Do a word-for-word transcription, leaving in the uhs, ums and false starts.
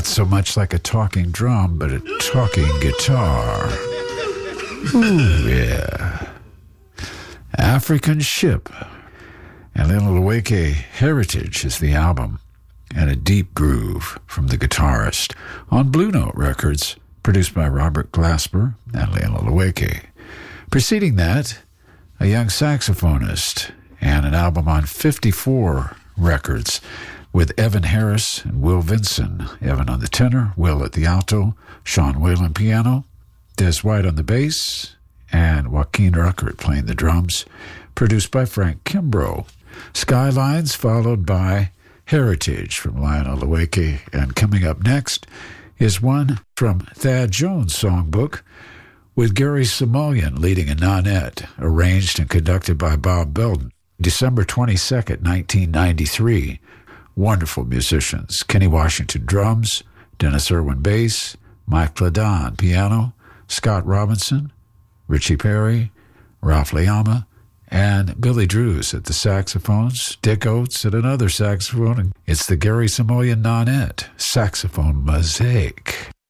so much like a talking drum, but a talking guitar. Ooh, yeah. African Ship. And Enenaloweke Heritage is the album, and a deep groove from the guitarist on Blue Note Records, produced by Robert Glasper and Enenaloweke. Preceding that, a young saxophonist, and an album on fifty-four Records with Evan Harris and Will Vinson. Evan on the tenor, Will at the alto, Sean Whalen piano, Des White on the bass, and Joaquin Ruckert playing the drums, produced by Frank Kimbrough. Skylines followed by Heritage from Enenaloweke, and coming up next is one from Thad Jones' songbook with Gary Simoleon leading a nonet, arranged and conducted by Bob Belden. December twenty-second, nineteen ninety-three. Wonderful musicians. Kenny Washington drums, Dennis Irwin bass, Mike Ladon piano, Scott Robinson, Richie Perry, Ralph Leama, and Billy Drews at the saxophones, Dick Oates at another saxophone. It's the Gary Simoleon nonet, Saxophone Mosaic.